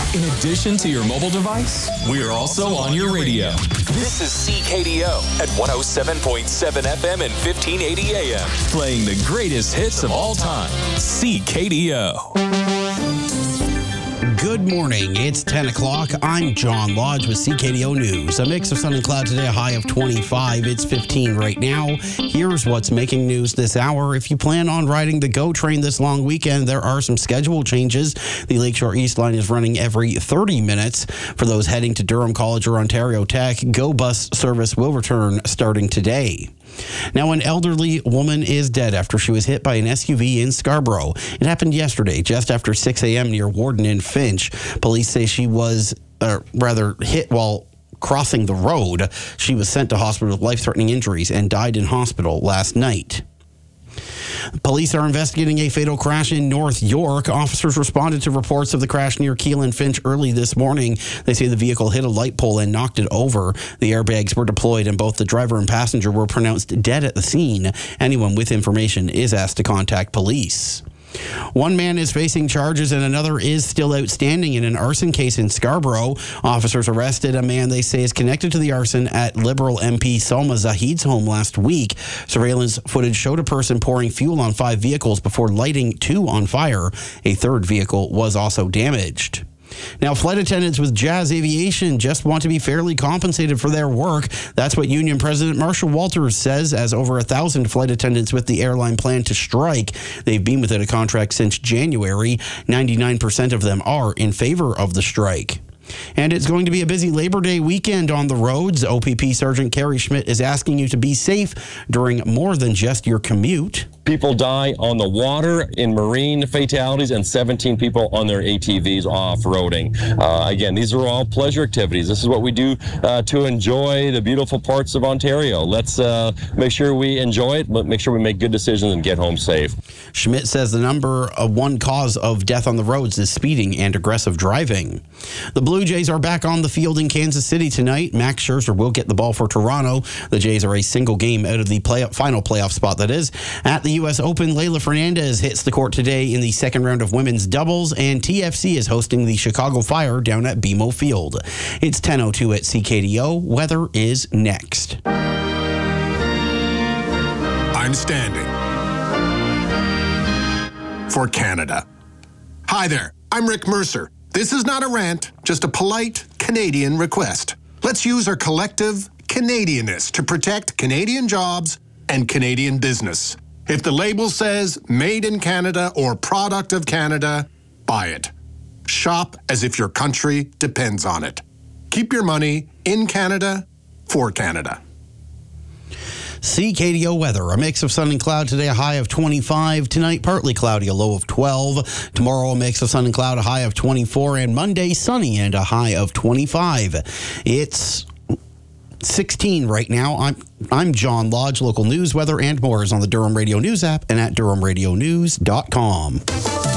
In addition to your mobile device, we're also on your radio. This is CKDO at 107.7 FM and 1580 AM, playing the greatest hits of all time. CKDO. Good morning. It's 10 o'clock. I'm John Lodge with CKDO News. A mix of sun and cloud today, a high of 25. It's 15 right now. Here's what's making news this hour. If you plan on riding the GO train this long weekend, there are some schedule changes. The Lakeshore East line is running every 30 minutes. For those heading to Durham College or Ontario Tech, GO bus service will return starting today. Now, an elderly woman is dead after she was hit by an SUV in Scarborough. It happened yesterday, just after 6 a.m. near Warden and Finch. Police say she was, hit while crossing the road. She was sent to hospital with life-threatening injuries and died in hospital last night. Police are investigating a fatal crash in North York. Officers responded to reports of the crash near Keele and Finch early this morning. They say the vehicle hit a light pole and knocked it over. The airbags were deployed and both the driver and passenger were pronounced dead at the scene. Anyone with information is asked to contact police. One man is facing charges and another is still outstanding in an arson case in Scarborough. Officers arrested a man they say is connected to the arson at Liberal MP Salma Zahid's home last week. Surveillance footage showed a person pouring fuel on 5 vehicles before lighting 2 on fire. A third vehicle was also damaged. Now, flight attendants with Jazz Aviation just want to be fairly compensated for their work. That's what Union President Marshall Walters says, as over 1,000 flight attendants with the airline plan to strike. They've been without a contract since January. 99% of them are in favor of the strike. And it's going to be a busy Labor Day weekend on the roads. OPP Sergeant Kerry Schmidt is asking you to be safe during more than just your commute. People die on the water in marine fatalities and 17 people on their ATVs off-roading. Again, these are all pleasure activities. This is what we do to enjoy the beautiful parts of Ontario. Let's make sure we enjoy it, but make sure we make good decisions and get home safe. Schmidt says the number one cause of death on the roads is speeding and aggressive driving. The Blue Jays are back on the field in Kansas City tonight. Max Scherzer will get the ball for Toronto. The Jays are a single game out of the final playoff spot, that is. At the U.S. Open, Leylah Fernandez hits the court today in the second round of women's doubles, and TFC is hosting the Chicago Fire down at BMO Field. It's 10:02 at CKDO. Weather is next. I'm standing for Canada. Hi there, I'm Rick Mercer. This is not a rant, just a polite Canadian request. Let's use our collective Canadianness to protect Canadian jobs and Canadian business. If the label says made in Canada or product of Canada, buy it. Shop as if your country depends on it. Keep your money in Canada for Canada. CKDO weather, a mix of sun and cloud today, a high of 25. Tonight, partly cloudy, a low of 12. Tomorrow, a mix of sun and cloud, a high of 24. And Monday, sunny and a high of 25. It's 16 right now. I'm John Lodge. Local news, weather, and more is on the Durham Radio News app and at durhamradionews.com.